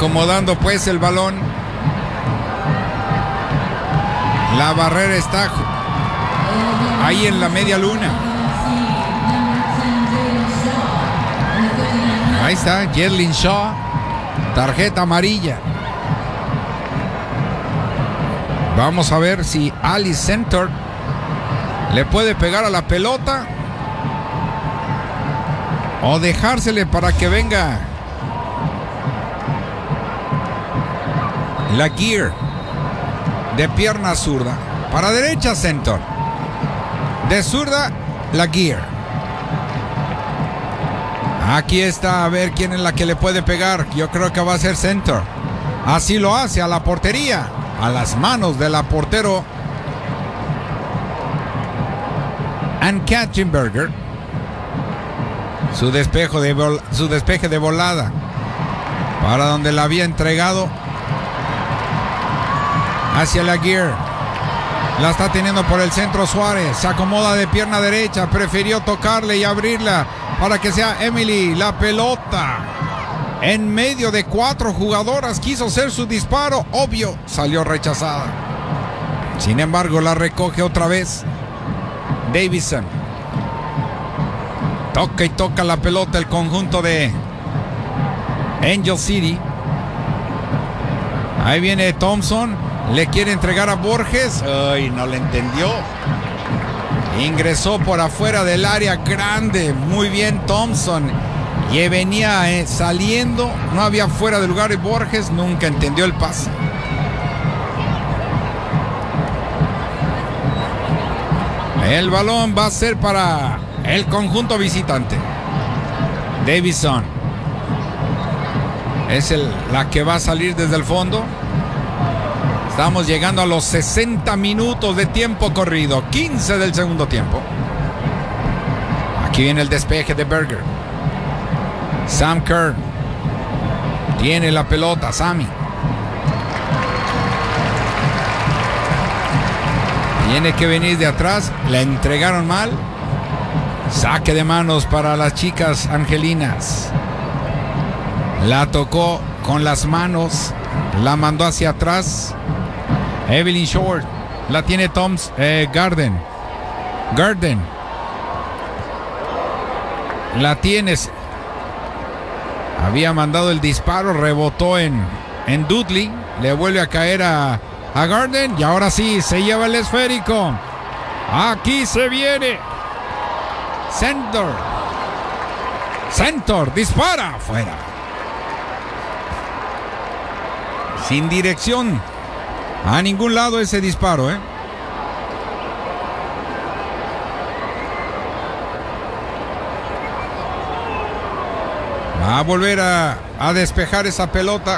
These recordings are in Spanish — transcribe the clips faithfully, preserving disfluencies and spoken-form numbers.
Acomodando pues el balón. La barrera está ahí en la media luna. Ahí está Jerlyn Shaw. Tarjeta amarilla. Vamos a ver si Alice Center le puede pegar a la pelota o dejársele para que venga la Gear de pierna zurda. Para derecha Center. De zurda la Gear. Aquí está, a ver quién es la que le puede pegar. Yo creo que va a ser Center. Así lo hace a la portería. A las manos de la portero Ann Katzenberger. Su despejo de vol- su despeje de volada para donde la había entregado hacia la Gear. La está teniendo por el centro Suárez. Se acomoda de pierna derecha. Prefirió tocarle y abrirla para que sea Emily. La pelota en medio de cuatro jugadoras. Quiso hacer su disparo. Obvio, salió rechazada. Sin embargo, la recoge otra vez Davison. Toca y toca la pelota el conjunto de Angel City. Ahí viene Thompson. Le quiere entregar a Borges. Ay, no le entendió. Ingresó por afuera del área grande. Muy bien Thompson. Y venía eh, saliendo. No había fuera de lugar y Borges nunca entendió el pase. El balón va a ser para el conjunto visitante. Davison. Es el, la que va a salir desde el fondo. Estamos llegando a los sesenta minutos de tiempo corrido. quince del segundo tiempo. Aquí viene el despeje de Berger. Sam Kerr. Tiene la pelota, Sammy. Tiene que venir de atrás. La entregaron mal. Saque de manos para las chicas angelinas. La tocó con las manos. La mandó hacia atrás. Evelyn Short. La tiene Toms. Eh, Garden. Garden. La tienes. Había mandado el disparo. Rebotó en, en Dudley. Le vuelve a caer a, a Garden. Y ahora sí, se lleva el esférico. Aquí se viene. Center. Center. Dispara. Fuera. Sin dirección a ningún lado ese disparo, ¿eh? Va a volver a, a despejar esa pelota.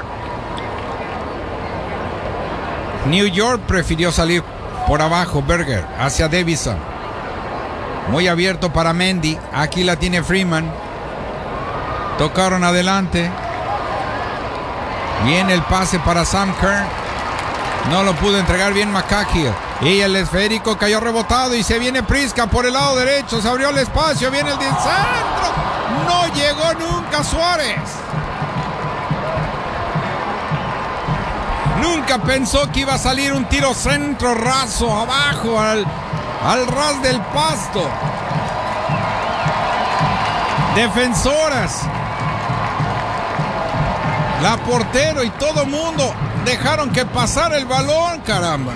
New York prefirió salir por abajo. Berger hacia Davison. Muy abierto para Mendy. Aquí la tiene Freeman. Tocaron adelante. Viene el pase para Sam Kerr. No lo pudo entregar bien McCaskill. Y el esférico cayó rebotado. Y se viene Priska por el lado derecho. Se abrió el espacio. Viene el centro. No llegó nunca Suárez. Nunca pensó que iba a salir un tiro centro raso abajo al, al ras del pasto. Defensoras. La portero y todo mundo dejaron que pasara el balón, caramba.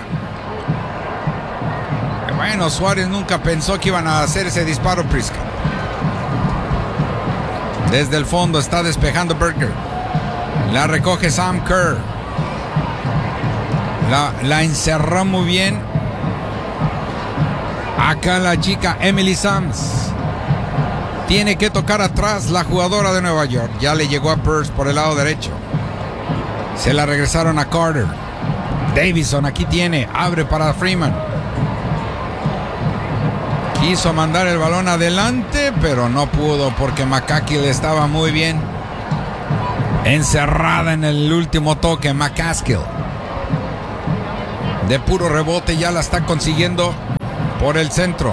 Bueno, Suárez nunca pensó que iban a hacer ese disparo, Priska. Desde el fondo está despejando Berger. La recoge Sam Kerr. La, la encerró muy bien. Acá la chica Emily Sams. Tiene que tocar atrás la jugadora de Nueva York. Ya le llegó a Peirce por el lado derecho. Se la regresaron a Carter. Davison aquí tiene. Abre para Freeman. Quiso mandar el balón adelante, pero no pudo porque McCaskill estaba muy bien encerrada en el último toque. McCaskill. De puro rebote ya la está consiguiendo por el centro.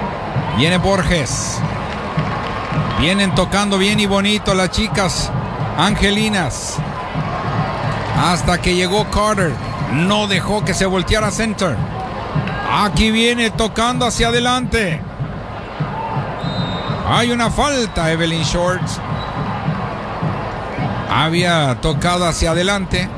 Viene Borges. Vienen tocando bien y bonito las chicas Angelinas. Hasta que llegó Carter. No dejó que se volteara center. Aquí viene tocando hacia adelante. Hay una falta, Evelyn Shorts. Había tocado hacia adelante.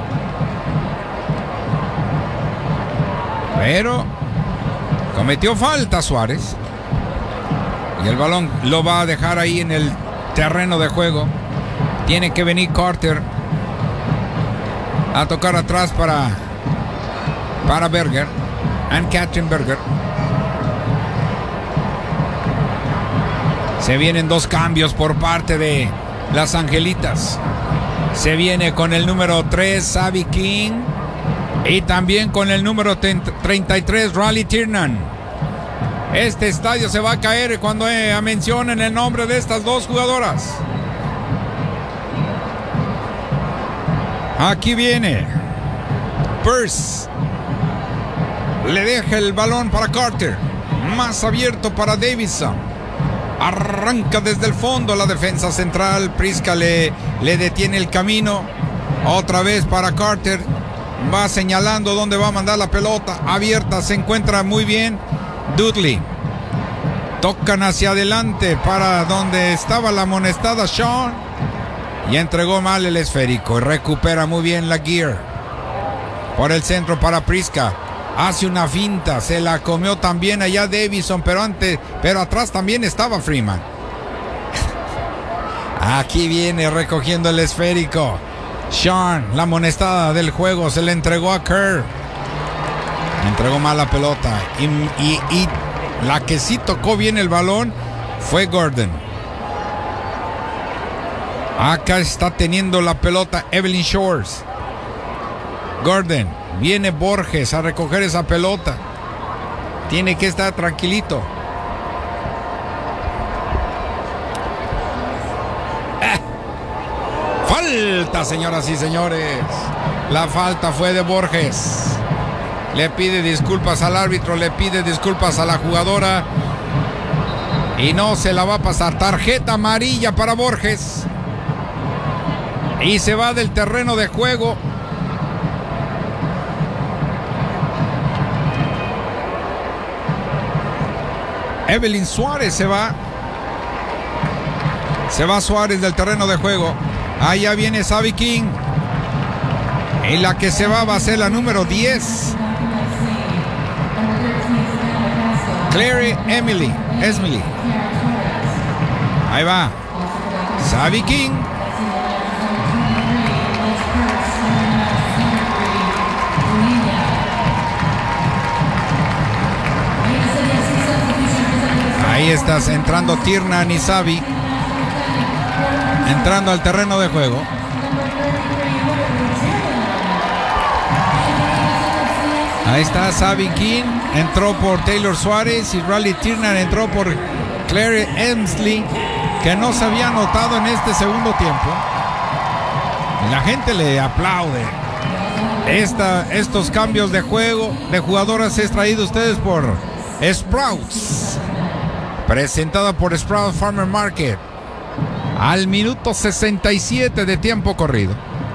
Pero cometió falta Suárez. Y el balón lo va a dejar ahí en el terreno de juego. Tiene que venir Carter a tocar atrás para, para Berger. And Catherine Berger. Se vienen dos cambios por parte de las Angelitas. Se viene con el número tres, Savvy King. Y también con el número treinta y tres, Riley Tiernan. Este estadio se va a caer cuando eh, mencionen el nombre de estas dos jugadoras. Aquí viene Pearce. Le deja el balón para Carter. Más abierto para Davidson. Arranca desde el fondo la defensa central. Prisca le, le detiene el camino. Otra vez para Carter. Va señalando dónde va a mandar la pelota. Abierta, se encuentra muy bien Dudley. Tocan hacia adelante para donde estaba la amonestada Sean. Y entregó mal el esférico. Y recupera muy bien la Gear. Por el centro para Prisca. Hace una finta. Se la comió también allá Davison. Pero antes, pero atrás también estaba Freeman. Aquí viene recogiendo el esférico. Sean, la amonestada del juego, se le entregó a Kerr. Entregó mal la pelota. Y, y, y la que sí tocó bien el balón fue Gordon. Acá está teniendo la pelota Evelyn Shores. Gordon. Viene Borges a recoger esa pelota. Tiene que estar tranquilito. Falta, señoras y señores. La falta fue de Borges. Le pide disculpas al árbitro, le pide disculpas a la jugadora. Y no se la va a pasar. Tarjeta amarilla para Borges. Y se va del terreno de juego. Evelyn Suárez se va. Se va Suárez del terreno de juego. Allá viene Savvy King. Y la que se va va a ser la número diez. Clary Emily. Esmily. Ahí va. Savvy King. Ahí estás entrando Tiernan y Savvy. Entrando al terreno de juego. Ahí está Savvy King. Entró por Taylor Suárez. Y Riley Tiernan entró por Clary Emsley, que no se había notado en este segundo tiempo. La gente le aplaude. Esta, estos cambios de juego de jugadoras es traído a ustedes por Sprouts. Presentada por Sprouts Farmer Market. Al minuto sesenta y siete de tiempo corrido.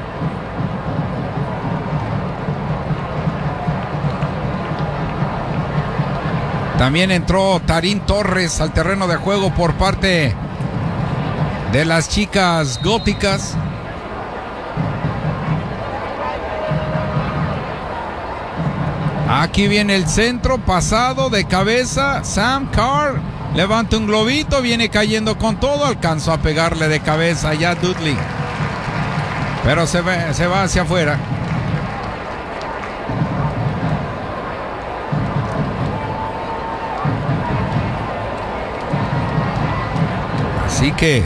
También entró Tarín Torres al terreno de juego por parte de las chicas góticas. Aquí viene el centro pasado de cabeza. Sam Carr levanta un globito, viene cayendo con todo. Alcanzó a pegarle de cabeza ya Dudley. Pero se va, se va hacia afuera. Así que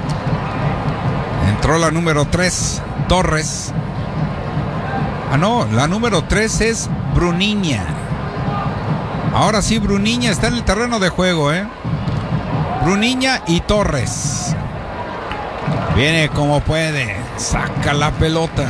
entró la número tres, Torres. Ah, no, la número tres es Bruniña. Ahora sí, Bruniña está en el terreno de juego, ¿eh? Bruniña y Torres. Viene como puede. Saca la pelota.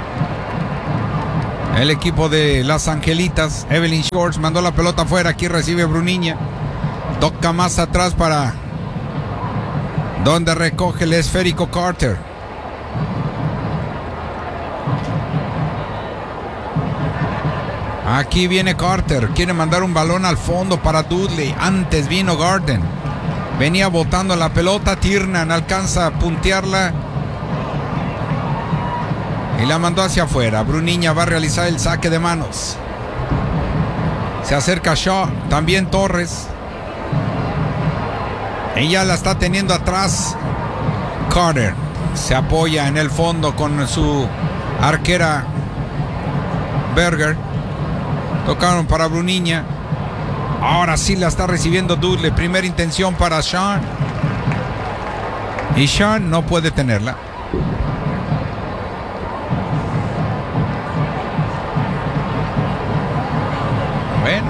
El equipo de las Angelitas. Evelyn Shorts mandó la pelota afuera. Aquí recibe Bruniña. Toca más atrás para donde recoge el esférico Carter. Aquí viene Carter. Quiere mandar un balón al fondo para Dudley. Antes vino Garden. Venía botando la pelota. Tiernan alcanza a puntearla. Y la mandó hacia afuera. Bruniña va a realizar el saque de manos. Se acerca Shaw. También Torres. Ella la está teniendo atrás. Carter se apoya en el fondo con su arquera Berger. Tocaron para Bruniña. Ahora sí la está recibiendo Dudley. Primera intención para Sean. Y Sean no puede tenerla. Bueno.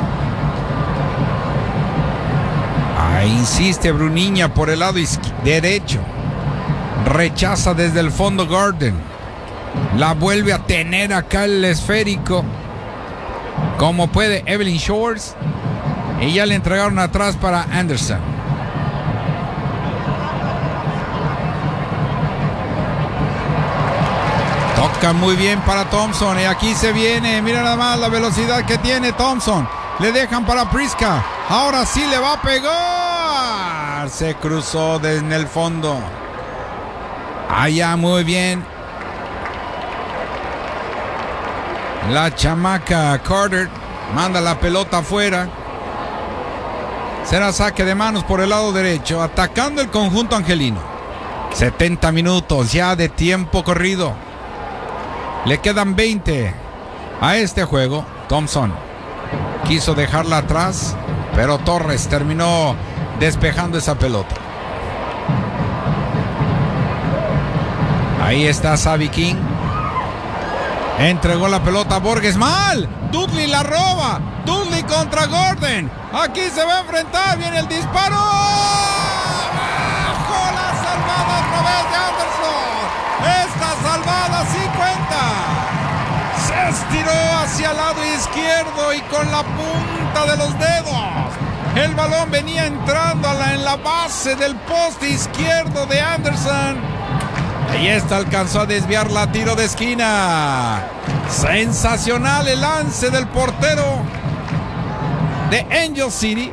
Ahí insiste Bruniña por el lado derecho. Rechaza desde el fondo Garden. La vuelve a tener acá el esférico. Como puede Evelyn Shores. Y ya le entregaron atrás para Anderson. Toca muy bien para Thompson. Y aquí se viene. Mira nada más la velocidad que tiene Thompson. Le dejan para Priska. Ahora sí le va a pegar. Se cruzó desde el fondo. Allá muy bien. La chamaca Carter manda la pelota afuera. Será saque de manos por el lado derecho, atacando el conjunto angelino. setenta minutos ya de tiempo corrido. Le quedan veinte a este juego. Thompson quiso dejarla atrás, pero Torres terminó despejando esa pelota. Ahí está Savi King. Entregó la pelota a Borges. ¡Mal! Dudley la roba. Dudley contra Gordon. Aquí se va a enfrentar. Viene el disparo. ¡Bajo la salvada a través de Anderson! Esta salvada sí cuenta. Se estiró hacia el lado izquierdo y con la punta de los dedos. El balón venía entrando a la, en la base del poste izquierdo de Anderson. Y esta alcanzó a desviar la tiro de esquina. Sensacional el lance del portero de Angel City.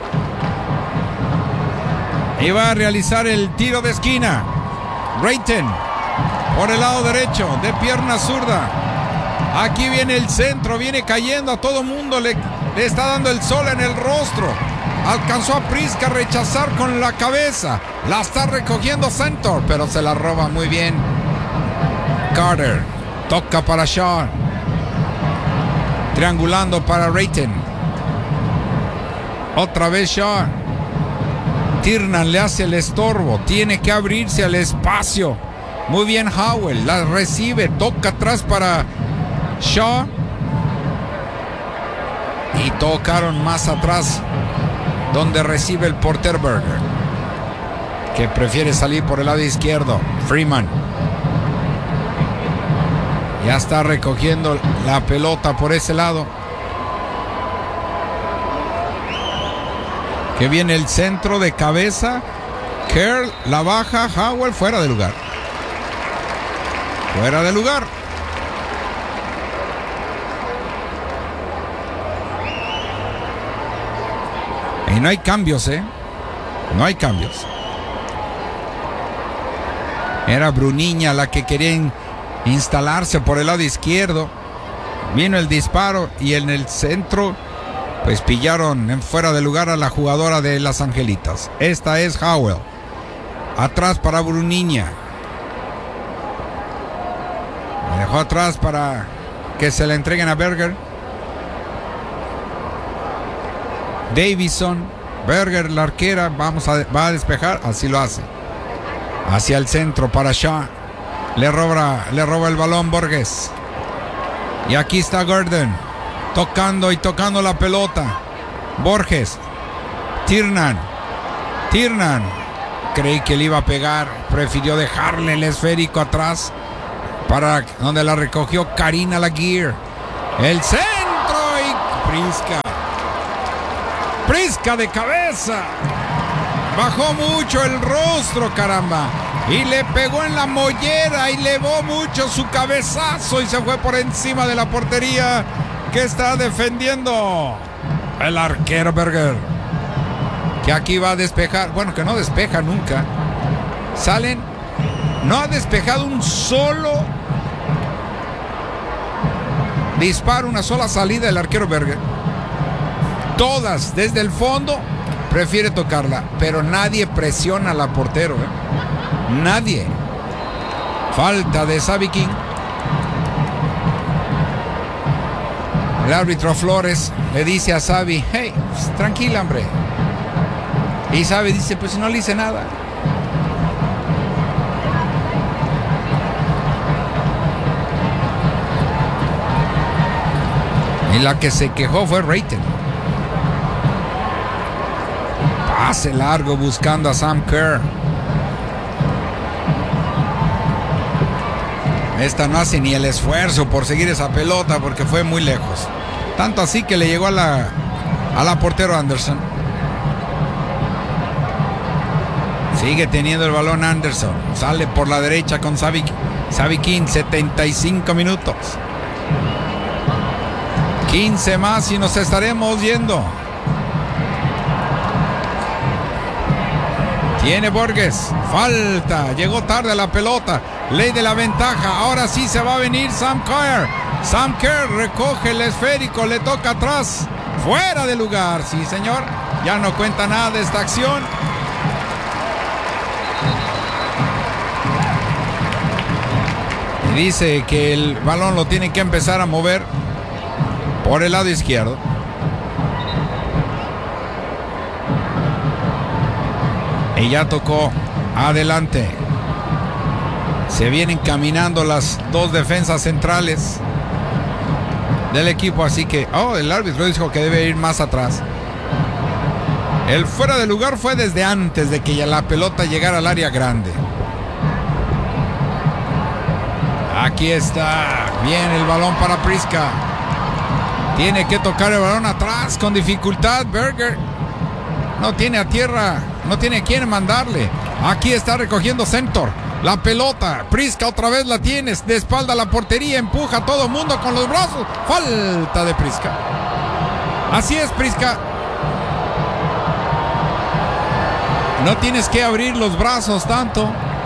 Y va a realizar el tiro de esquina. Brayton por el lado derecho de pierna zurda. Aquí viene el centro, viene cayendo a todo mundo. Le, le está dando el sol en el rostro. Alcanzó a Priska a rechazar con la cabeza. La está recogiendo Centor, pero se la roba muy bien. Carter toca para Shaw. Triangulando para Rayton. Otra vez Shaw. Tiernan le hace el estorbo. Tiene que abrirse al espacio. Muy bien Howell. La recibe. Toca atrás para Shaw. Y tocaron más atrás, donde recibe el portero Berger, que prefiere salir por el lado izquierdo. Freeman ya está recogiendo la pelota por ese lado. Que viene el centro de cabeza. Kerr la baja. Howell fuera de lugar. Fuera de lugar. Y no hay cambios, ¿eh? No hay cambios. Era Bruniña la que quería in- instalarse por el lado izquierdo. Vino el disparo y en el centro, pues pillaron en fuera de lugar a la jugadora de las Angelitas. Esta es Howell. Atrás para Bruniña. Me dejó atrás para que se le entreguen a Berger. Davison, Berger, la arquera, vamos a, va a despejar, así lo hace. Hacia el centro para Shaw. Le roba, le roba el balón Borges. Y aquí está Gordon, tocando y tocando la pelota. Borges. Tiernan. Tiernan. Creí que le iba a pegar. Prefirió dejarle el esférico atrás. Para donde la recogió Karina Laguirre. El centro y Priska. Priska de cabeza. Bajó mucho el rostro, caramba. y le pegó en la mollera y elevó mucho su cabezazo y se fue por encima de la portería que está defendiendo el arquero Berger, que aquí va a despejar. Bueno, que no despeja nunca. Salen, no ha despejado un solo disparo, una sola salida del arquero Berger. Todas desde el fondo prefiere tocarla, pero nadie presiona a la portero, ¿eh? Nadie. Falta de Xavi King. El árbitro Flores le dice a Xavi: hey, pues, tranquila, hombre. Y Xavi dice: pues no le hice nada. Y la que se quejó fue Reiten. Pase largo buscando a Sam Kerr. Esta no hace ni el esfuerzo por seguir esa pelota porque fue muy lejos. Tanto así que le llegó a la, a la portero Anderson. Sigue teniendo el balón Anderson. Sale por la derecha con Xavi, Xavi King. setenta y cinco minutos. quince más y nos estaremos yendo. Tiene Borges. Falta. Llegó tarde la pelota. Ley de la ventaja. Ahora sí se va a venir Sam Kerr. Sam Kerr recoge el esférico. Le toca atrás. Fuera de lugar. Sí, señor. Ya no cuenta nada de esta acción. Y dice que el balón lo tiene que empezar a mover por el lado izquierdo. Y ya tocó adelante. Se vienen caminando las dos defensas centrales del equipo, así que oh, el árbitro dijo que debe ir más atrás. El fuera de lugar fue desde antes de que ya la pelota llegara al área grande. Aquí está. Bien el balón para Priska. Tiene que tocar el balón atrás con dificultad. Berger no tiene a tierra, no tiene a quién mandarle. Aquí está recogiendo Centor. La pelota, Priska otra vez la tienes. De espalda a la portería, empuja a todo mundo con los brazos. Falta de Priska. Así es, Priska. No tienes que abrir los brazos tanto.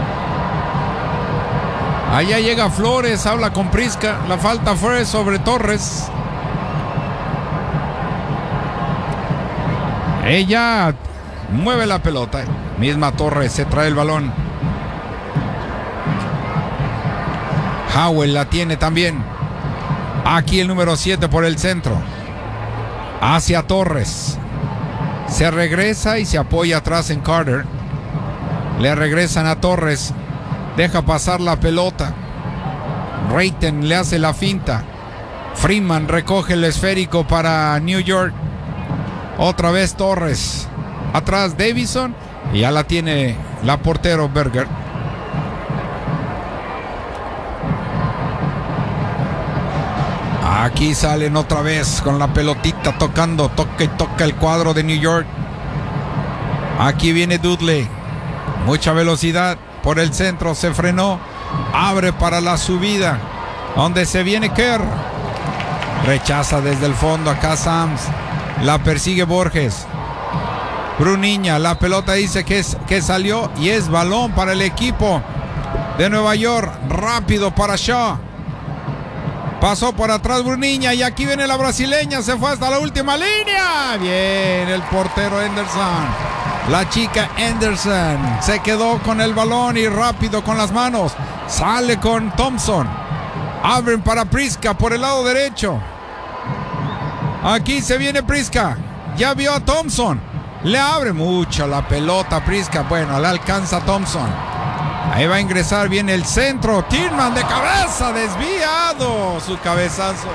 Allá llega Flores, habla con Priska. La falta fue sobre Torres. Ella mueve la pelota. Misma Torres se trae el balón. Howell la tiene también. Aquí el número siete por el centro. Hacia Torres. Se regresa y se apoya atrás en Carter. Le regresan a Torres. Deja pasar la pelota. Reiten le hace la finta. Freeman recoge el esférico para New York. Otra vez Torres. Atrás Davison. Y ya la tiene la portero Berger. Aquí salen otra vez con la pelotita tocando. Toca y toca el cuadro de New York. Aquí viene Dudley. Mucha velocidad por el centro. Se frenó. Abre para la subida. Donde se viene Kerr. Rechaza desde el fondo acá Sams. La persigue Borges. Bruniña, la pelota dice que, es, que salió y es balón para el equipo de Nueva York. Rápido para Shaw. Pasó por atrás Bruniña y aquí viene la brasileña. Se fue hasta la última línea. Bien, el portero Henderson. La chica Henderson se quedó con el balón y rápido con las manos. Sale con Thompson. Abren para Priska por el lado derecho. Aquí se viene Priska. Ya vio a Thompson. Le abre mucho la pelota a Priska. Bueno, le alcanza a Thompson. Ahí va a ingresar bien el centro. Tillman de cabeza. Desviado su cabezazo.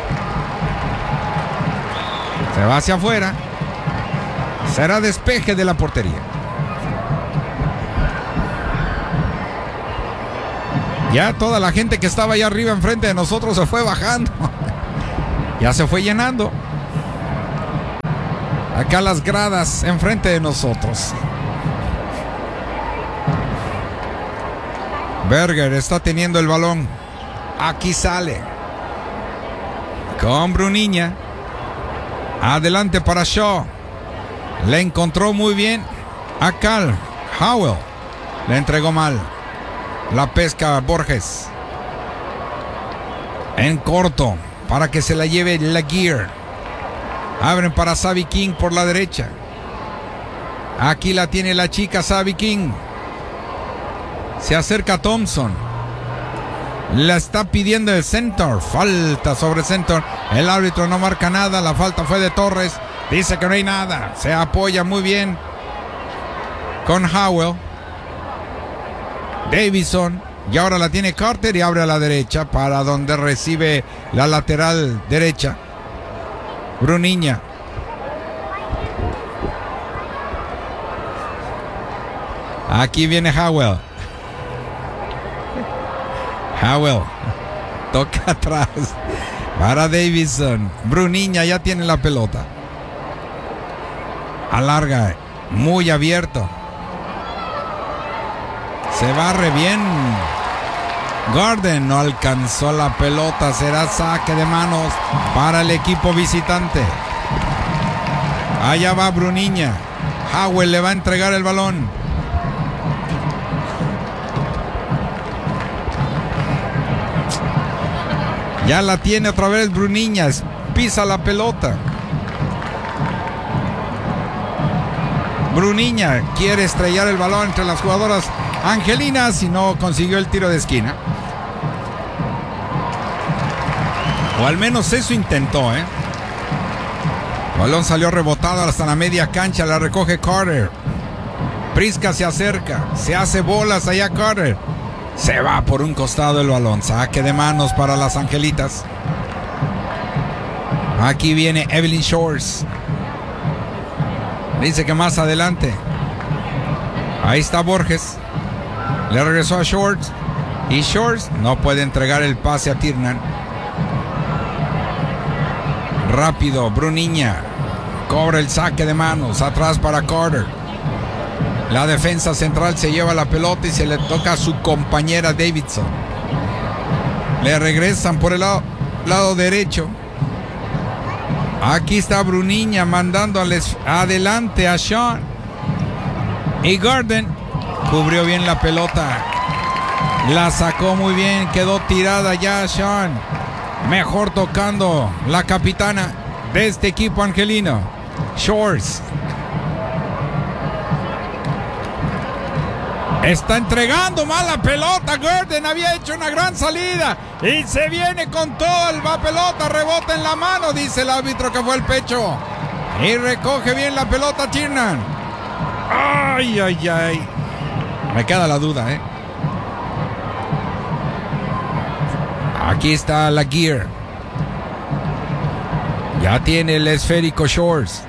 Se va hacia afuera. Será despeje de la portería. Ya toda la gente que estaba allá arriba enfrente de nosotros se fue bajando. Ya se fue llenando. Acá las gradas enfrente de nosotros. Berger está teniendo el balón. Aquí sale con Bruniña. Adelante para Shaw. Le encontró muy bien a Cal. Howell le entregó mal. La pesca Borges. En corto para que se la lleve Laguerre. Abren para Savvy King por la derecha. Aquí la tiene la chica Savvy King. Se acerca Thompson. La está pidiendo el center. Falta sobre center. El árbitro no marca nada. La falta fue de Torres. Dice que no hay nada. Se apoya muy bien con Howell. Davidson. Y ahora la tiene Carter y abre a la derecha para donde recibe la lateral derecha. Bruniña. Aquí viene Howell. Howell toca atrás para Davidson. Bruniña ya tiene la pelota. Alarga, muy abierto. Se barre bien. Garden no alcanzó la pelota. Será saque de manos para el equipo visitante. Allá va Bruniña. Howell le va a entregar el balón. Ya la tiene otra vez Bruniña. Pisa la pelota. Bruniña quiere estrellar el balón entre las jugadoras angelinas y no consiguió el tiro de esquina. O al menos eso intentó, ¿eh? El balón salió rebotado hasta la media cancha. La recoge Carter. Prisca se acerca. Se hace bolas allá Carter. Se va por un costado el balón. Saque de manos para las angelitas. Aquí viene Evelyn Shores. Dice que más adelante. Ahí está Borges. Le regresó a Shores. Y Shores no puede entregar el pase a Tiernan. Rápido, Bruniña. Cobra el saque de manos. Atrás para Carter. La defensa central se lleva la pelota y se le toca a su compañera Davidson. Le regresan por el lado, lado derecho. Aquí está Bruniña mandándoles adelante a Sean. Y Garden cubrió bien la pelota. La sacó muy bien. Quedó tirada ya Sean. Mejor tocando la capitana de este equipo angelino, Shores. Está entregando mal la pelota. Garden había hecho una gran salida y se viene con toda la pelota. Rebota en la mano, dice el árbitro que fue el pecho. Y recoge bien la pelota Tiernan. Ay, ay, ay. Me queda la duda, ¿eh? Aquí está Laguerre. Ya tiene el esférico Shores.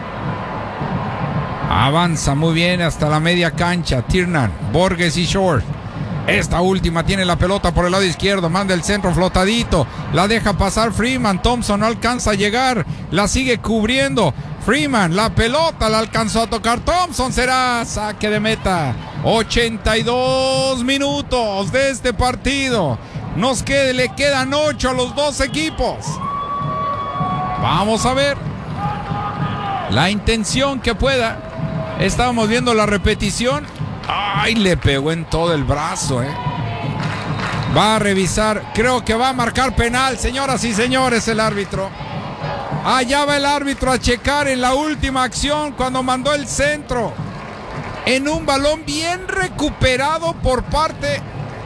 Avanza muy bien hasta la media cancha. Tiernan, Borges y Shores. Esta última tiene la pelota por el lado izquierdo. Manda el centro flotadito. La deja pasar Freeman. Thompson no alcanza a llegar. La sigue cubriendo. Freeman, la pelota la alcanzó a tocar Thompson. Será saque de meta. ochenta y dos minutos de este partido. Nos quede, le quedan ocho a los dos equipos. Vamos a ver la intención que pueda. Estábamos viendo la repetición. Ay, le pegó en todo el brazo, eh. Va a revisar. Creo que va a marcar penal, señoras y señores, el árbitro. Allá va el árbitro a checar en la última acción cuando mandó el centro. En un balón bien recuperado por parte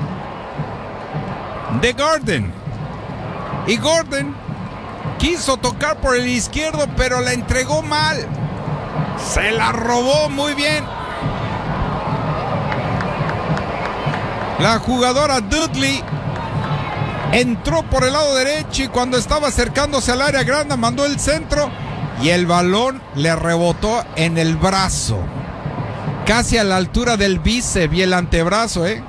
de Garden. Y Garden quiso tocar por el izquierdo, pero la entregó mal. Se la robó muy bien la jugadora Dudley. Entró por el lado derecho y cuando estaba acercándose al área grande mandó el centro y el balón le rebotó en el brazo, casi a la altura del bíceps y el antebrazo, ¿eh?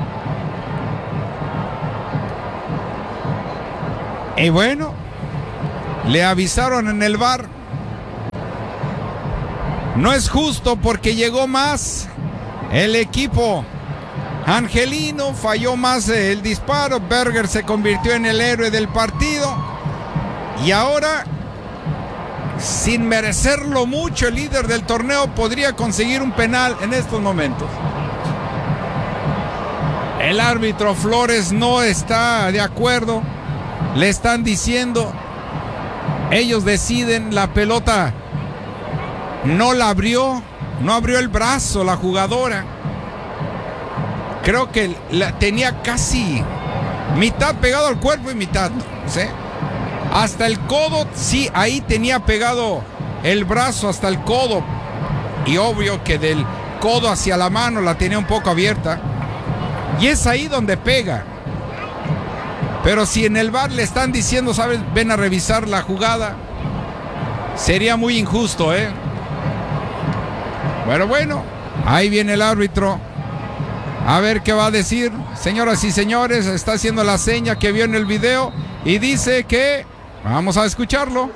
Y bueno, le avisaron en el V A R. No es justo porque llegó más el equipo Angelino falló más el disparo. Berger se convirtió en el héroe del partido. Y ahora, sin merecerlo mucho, el líder del torneo podría conseguir un penal en estos momentos. El árbitro Flores no está de acuerdo. Le están diciendo, ellos deciden, la pelota no la abrió, no abrió el brazo la jugadora. Creo que la tenía casi mitad pegado al cuerpo y mitad, ¿sí? Hasta el codo, sí, ahí tenía pegado el brazo hasta el codo. Y obvio que del codo hacia la mano la tenía un poco abierta. Y es ahí donde pega. Pero si en el V A R le están diciendo, ¿sabes? Ven a revisar la jugada. Sería muy injusto, ¿eh? Pero bueno, ahí viene el árbitro. A ver qué va a decir. Señoras y señores, está haciendo la seña que vio en el video. Y dice que... Vamos a escucharlo.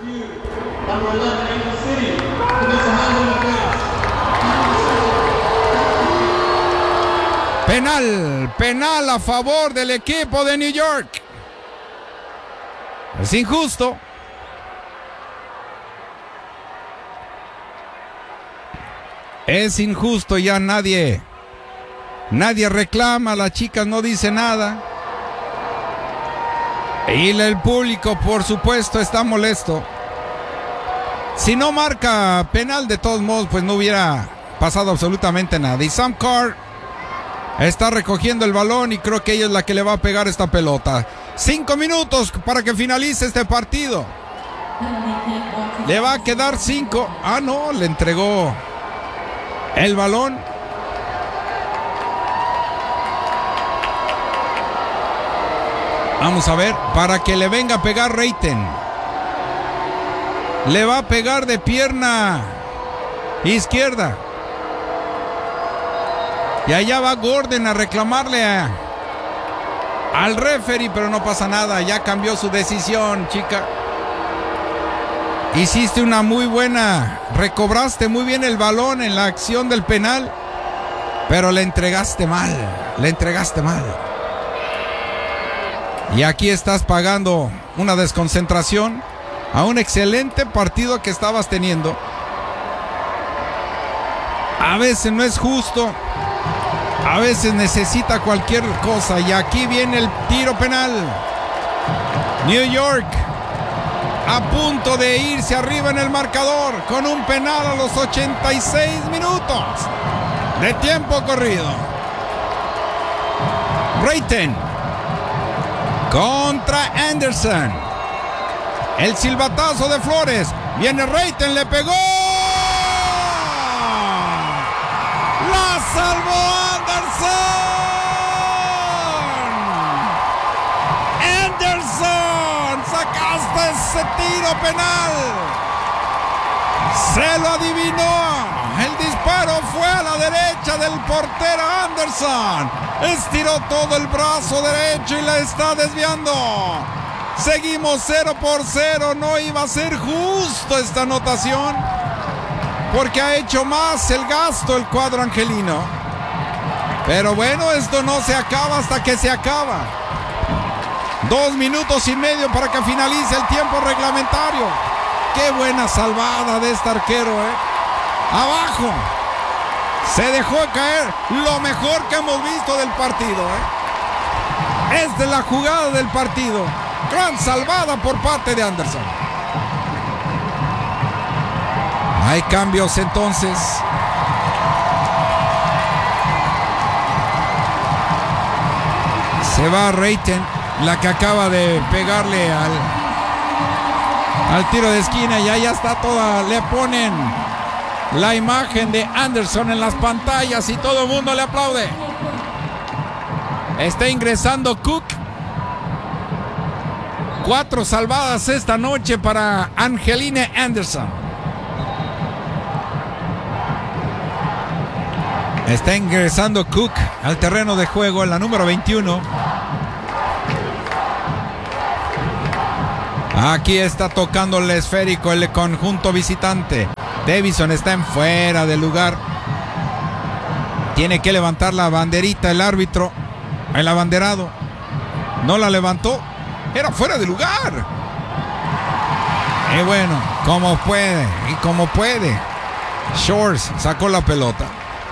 Penal, penal a favor del equipo de New York. Es injusto. Es injusto, ya nadie, nadie reclama, las chicas no dicen nada. Y el público, por supuesto, está molesto. Si no marca penal, de todos modos, pues no hubiera pasado absolutamente nada. Y Sam Carr está recogiendo el balón y creo que ella es la que le va a pegar esta pelota. Cinco minutos para que finalice este partido. Le va a quedar cinco. Ah, no, le entregó el balón. Vamos a ver, para que le venga a pegar Reiten. Le va a pegar de pierna izquierda. Y allá va Gordon a reclamarle a, al referee, pero no pasa nada, ya cambió su decisión, chica. Hiciste una muy buena, recobraste muy bien el balón en la acción del penal, pero le entregaste mal, le entregaste mal. Y aquí estás pagando una desconcentración a un excelente partido que estabas teniendo. A veces no es justo, a veces necesita cualquier cosa. Y aquí viene el tiro penal. New York a punto de irse arriba en el marcador con un penal a los ochenta y seis minutos de tiempo corrido. Reiten contra Anderson. El silbatazo de Flores. Viene Reiten, le pegó. ¡La salvó Anderson! ¡Anderson! ¡Sacaste ese tiro penal! ¡Se lo adivinó! El disparo fue a la derecha del portero Anderson. Estiró todo el brazo derecho y la está desviando. Seguimos cero por cero. No iba a ser justo esta anotación, porque ha hecho más el gasto el cuadro angelino. Pero bueno, esto no se acaba hasta que se acaba. Dos minutos y medio para que finalice el tiempo reglamentario. Qué buena salvada de este arquero, ¿eh? Abajo. Se dejó caer lo mejor que hemos visto del partido, ¿eh? Esta es la jugada del partido. Gran salvada por parte de Anderson. Hay cambios entonces. Se va Reiten, la que acaba de pegarle al, al tiro de esquina. Y ya está toda. Le ponen la imagen de Anderson en las pantallas y todo el mundo le aplaude. Está ingresando Cook. Cuatro salvadas esta noche para Angelina Anderson. Está ingresando Cook al terreno de juego en la número veintiuno. Aquí está tocando el esférico el conjunto visitante. Davison está en fuera de lugar. Tiene que levantar la banderita el árbitro, el abanderado. No la levantó. Era fuera de lugar. Y bueno, como puede, y como puede. Shores sacó la pelota.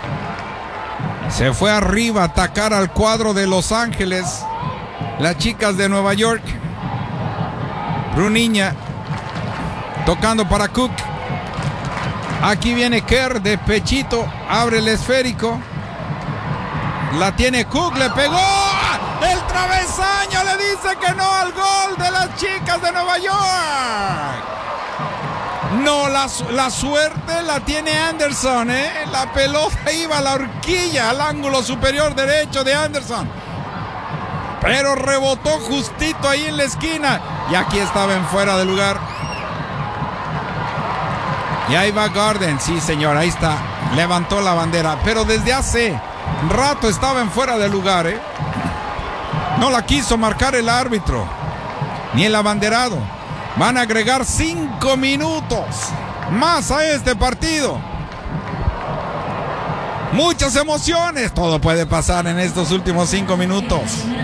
Se fue arriba a atacar al cuadro de Los Ángeles. Las chicas de Nueva York. Bruniña tocando para Cook. Aquí viene Kerr de pechito. Abre el esférico. La tiene Cook. Le pegó. El travesaño le dice que no al gol de las chicas de Nueva York. No, la, la suerte la tiene Anderson, ¿eh? La pelota iba a la horquilla, al ángulo superior derecho de Anderson. Pero rebotó justito ahí en la esquina. Y aquí estaba en fuera de lugar. Y ahí va Garden. Sí, señor, ahí está. Levantó la bandera. Pero desde hace rato estaba en fuera de lugar, ¿eh? No la quiso marcar el árbitro. Ni el abanderado. Van a agregar cinco minutos más a este partido. Muchas emociones. Todo puede pasar en estos últimos cinco minutos.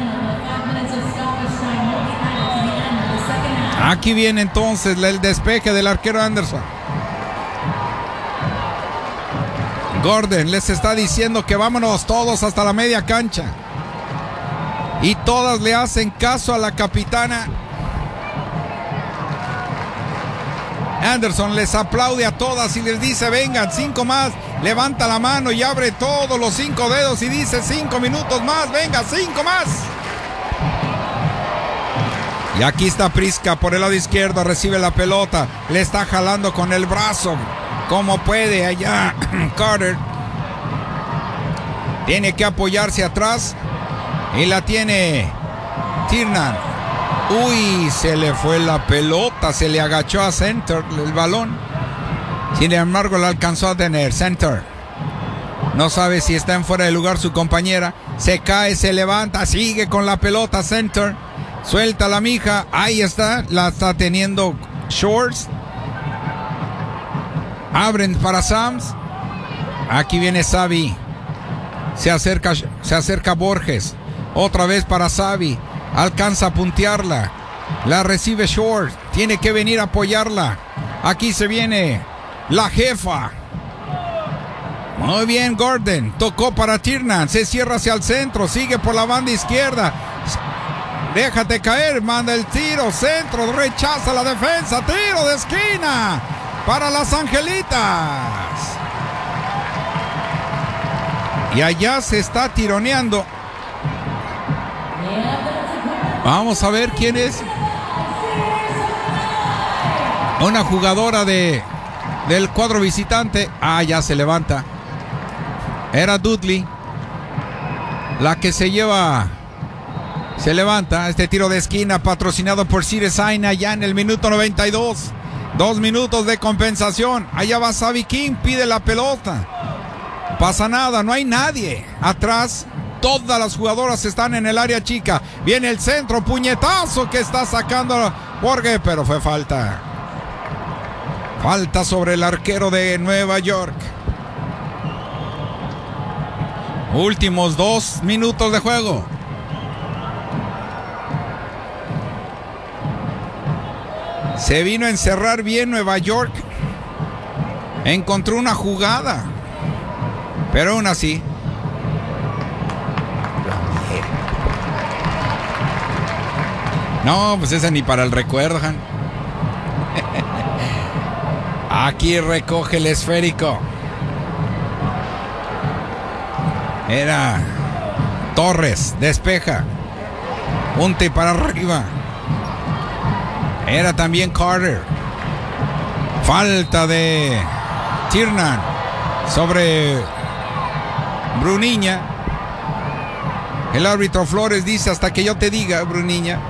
Aquí viene entonces el despeje del arquero Anderson. Gordon les está diciendo que vámonos todos hasta la media cancha. Y todas le hacen caso a la capitana. Anderson les aplaude a todas y les dice: vengan, cinco más. Levanta la mano y abre todos los cinco dedos y dice: cinco minutos más, venga, cinco más. Y aquí está Priska por el lado izquierdo, recibe la pelota, le está jalando con el brazo como puede allá Carter. Tiene que apoyarse atrás y la tiene Tiernan. Uy, se le fue la pelota, se le agachó a Center el balón. Sin embargo, la alcanzó a tener Center. No sabe si está en fuera de lugar su compañera. Se cae, se levanta, sigue con la pelota Center. Suelta la mija, ahí está, la está teniendo Shores. Abren para Sams. Aquí viene Savi. Se acerca, se acerca Borges. Otra vez para Savi. Alcanza a puntearla. La recibe Shores. Tiene que venir a apoyarla. Aquí se viene la jefa. Muy bien, Gordon. Tocó para Tiernan. Se cierra hacia el centro. Sigue por la banda izquierda. Déjate caer. Manda el tiro. Centro. Rechaza la defensa. Tiro de esquina para las Angelitas. Y allá se está tironeando. Vamos a ver quién es. Una jugadora de del cuadro visitante. Ah, ya se levanta. Era Dudley la que se lleva. Se levanta. Este tiro de esquina patrocinado por Ciresaina ya en el minuto noventa y dos. Dos minutos de compensación. Allá va Savi King. Pide la pelota. Pasa nada. No hay nadie atrás. Todas las jugadoras están en el área chica. Viene el centro, puñetazo que está sacando Borges, pero fue falta. Falta sobre el arquero de Nueva York. Últimos dos minutos de juego. Se vino a encerrar bien Nueva York. Encontró una jugada, pero aún así. No, pues esa ni para el recuerdo, Han. Aquí recoge el esférico. Era Torres, despeja. Punte para arriba. Era también Carter. Falta de Tiernan sobre Bruniña. El árbitro Flores dice: hasta que yo te diga, Bruniña.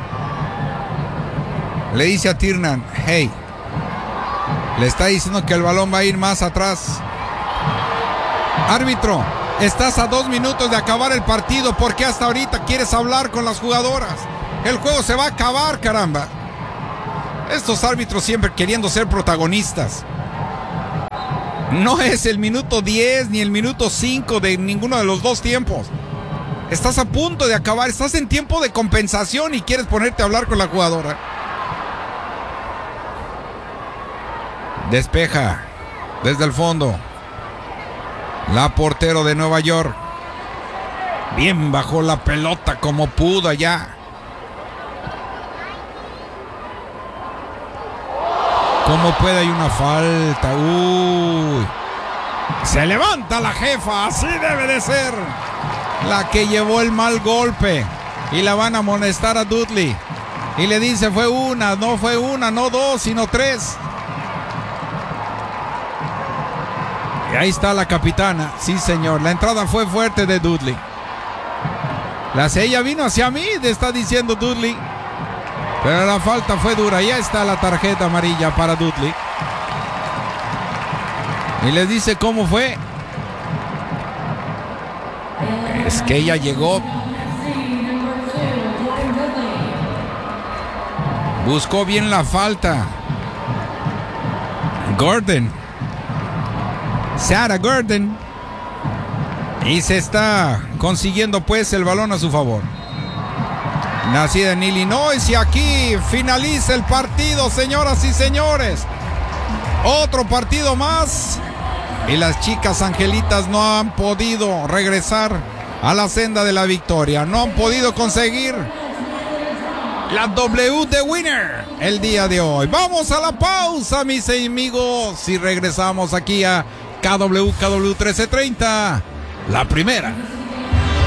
Le dice a Tiernan: hey, le está diciendo que el balón va a ir más atrás. Árbitro, estás a dos minutos de acabar el partido. ¿Por qué hasta ahorita quieres hablar con las jugadoras? El juego se va a acabar, caramba. Estos árbitros siempre queriendo ser protagonistas. No es el minuto diez ni el minuto cinco de ninguno de los dos tiempos. Estás a punto de acabar, estás en tiempo de compensación y quieres ponerte a hablar con la jugadora. Despeja desde el fondo la portero de Nueva York. Bien bajó la pelota como pudo allá. ¿Cómo puede? Hay una falta. Uy. Se levanta la jefa. Así debe de ser. La que llevó el mal golpe. Y la van a amonestar a Dudley. Y le dice, fue una, no fue una, no dos, sino tres. Y ahí está la capitana. Sí, señor. La entrada fue fuerte de Dudley. La ella vino hacia mí, le está diciendo Dudley. Pero la falta fue dura. Ya está la tarjeta amarilla para Dudley. Y les dice cómo fue. Es que ella llegó. Buscó bien la falta. Gordon. Sarah Gordon. Y se está consiguiendo pues el balón a su favor. Nacida en Illinois y aquí finaliza el partido, señoras y señores. Otro partido más. Y las chicas angelitas no han podido regresar a la senda de la victoria. No han podido conseguir la W de Winner el día de hoy. Vamos a la pausa, mis amigos. Y regresamos aquí a K W K W trece treinta. La primera.